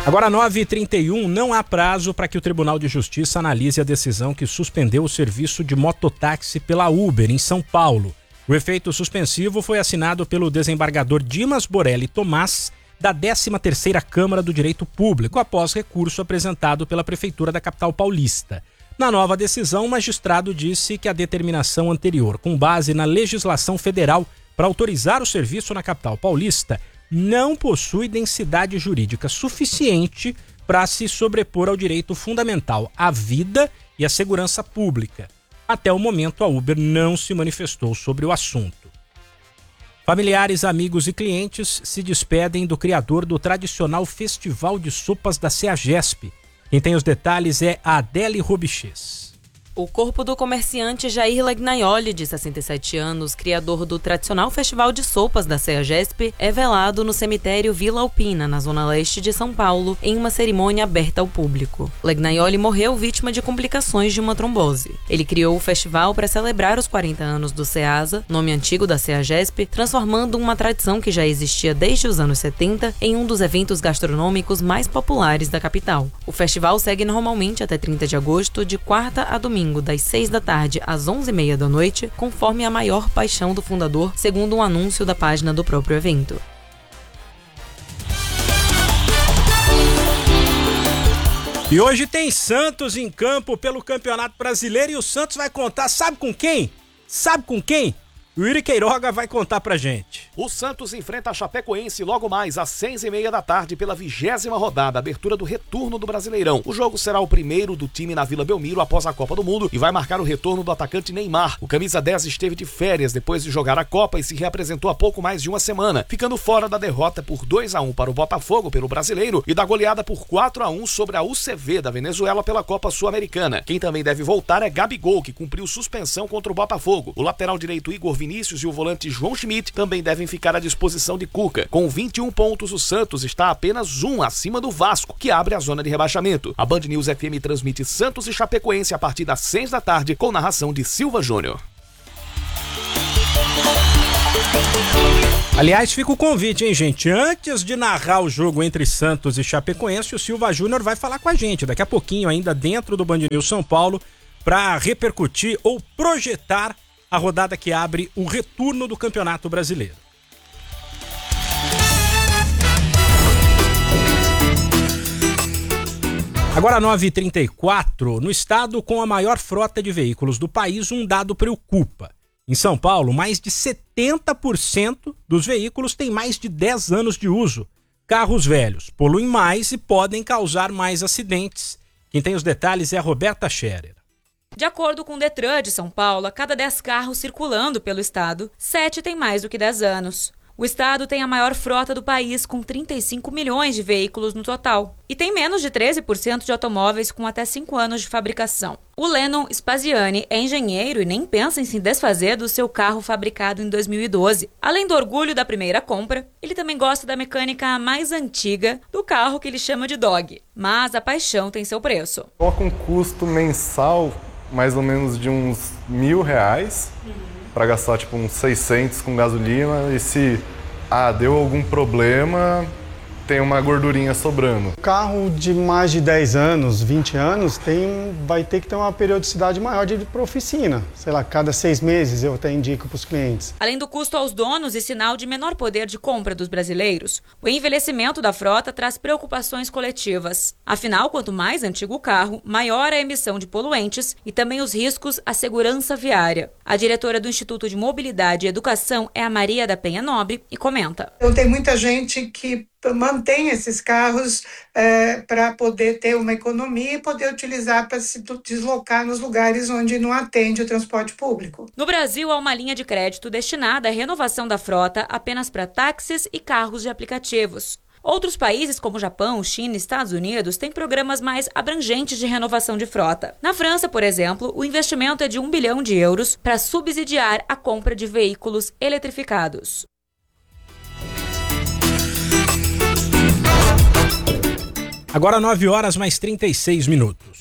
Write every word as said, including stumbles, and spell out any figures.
Agora nove e trinta e um, não há prazo para que o Tribunal de Justiça analise a decisão que suspendeu o serviço de mototáxi pela Uber em São Paulo. O efeito suspensivo foi assinado pelo desembargador Dimas Borelli Tomás, da décima terceira Câmara do Direito Público, após recurso apresentado pela Prefeitura da capital paulista. Na nova decisão, o magistrado disse que a determinação anterior, com base na legislação federal para autorizar o serviço na capital paulista, não possui densidade jurídica suficiente para se sobrepor ao direito fundamental à vida e à segurança pública. Até o momento, a Uber não se manifestou sobre o assunto. Familiares, amigos e clientes se despedem do criador do tradicional Festival de Sopas da CEAGESP. Quem tem os detalhes é a Adele Robichês. O corpo do comerciante Jair Legnaioli, de sessenta e sete anos, criador do tradicional Festival de Sopas da CEAGESP, é velado no cemitério Vila Alpina, na zona leste de São Paulo, em uma cerimônia aberta ao público. Legnaioli morreu vítima de complicações de uma trombose. Ele criou o festival para celebrar os quarenta anos do CEASA, nome antigo da CEAGESP, transformando uma tradição que já existia desde os anos setenta em um dos eventos gastronômicos mais populares da capital. O festival segue normalmente até trinta de agosto, de quarta a domingo, das seis da tarde às onze e meia da noite, conforme a maior paixão do fundador, segundo um anúncio da página do próprio evento. E hoje tem Santos em campo pelo Campeonato Brasileiro e o Santos vai contar, sabe com quem? Sabe com quem? O Yuri Queiroga vai contar pra gente. O Santos enfrenta a Chapecoense logo mais às seis e meia da tarde pela vigésima rodada, abertura do retorno do Brasileirão. O jogo será o primeiro do time na Vila Belmiro após a Copa do Mundo e vai marcar o retorno do atacante Neymar. O camisa dez esteve de férias depois de jogar a Copa e se reapresentou há pouco mais de uma semana, ficando fora da derrota por dois a um para o Botafogo pelo Brasileiro e da goleada por quatro a um sobre a U C V da Venezuela pela Copa Sul-Americana. Quem também deve voltar é Gabigol, que cumpriu suspensão contra o Botafogo. O lateral direito Igor Vinícius e o volante João Schmidt também devem ficar à disposição de Cuca. Com vinte e um pontos, o Santos está apenas um acima do Vasco, que abre a zona de rebaixamento. A Band News F M transmite Santos e Chapecoense a partir das seis da tarde, com narração de Silva Júnior. Aliás, fica o convite, hein, gente? Antes de narrar o jogo entre Santos e Chapecoense, o Silva Júnior vai falar com a gente daqui a pouquinho, ainda dentro do Band News São Paulo, para repercutir ou projetar a rodada que abre o retorno do Campeonato Brasileiro. Agora nove e trinta e quatro, no estado com a maior frota de veículos do país, um dado preocupa. Em São Paulo, mais de setenta por cento dos veículos têm mais de dez anos de uso. Carros velhos poluem mais e podem causar mais acidentes. Quem tem os detalhes é a Roberta Scherer. De acordo com o Detran de São Paulo, a cada dez carros circulando pelo estado, sete têm mais do que dez anos. O estado tem a maior frota do país, com trinta e cinco milhões de veículos no total. E tem menos de treze por cento de automóveis com até cinco anos de fabricação. O Lennon Spaziani é engenheiro e nem pensa em se desfazer do seu carro fabricado em dois mil e doze. Além do orgulho da primeira compra, ele também gosta da mecânica mais antiga do carro que ele chama de dog. Mas a paixão tem seu preço. Coloca um custo mensal mais ou menos de uns mil reais, uhum, para gastar tipo uns seiscentos com gasolina, e se ah, deu algum problema, tem uma gordurinha sobrando. Carro de mais de dez anos, vinte anos, tem, vai ter que ter uma periodicidade maior de ir para oficina. Sei lá, cada seis meses eu até indico para os clientes. Além do custo aos donos e sinal de menor poder de compra dos brasileiros, o envelhecimento da frota traz preocupações coletivas. Afinal, quanto mais antigo o carro, maior a emissão de poluentes e também os riscos à segurança viária. A diretora do Instituto de Mobilidade e Educação é a Maria da Penha Nobre e comenta. Então, tem muita gente que mantém esses carros é, para poder ter uma economia e poder utilizar para se deslocar nos lugares onde não atende o transporte público. No Brasil, há uma linha de crédito destinada à renovação da frota apenas para táxis e carros de aplicativos. Outros países, como Japão, China e Estados Unidos, têm programas mais abrangentes de renovação de frota. Na França, por exemplo, o investimento é de um bilhão de euros para subsidiar a compra de veículos eletrificados. Agora nove horas mais trinta e seis minutos.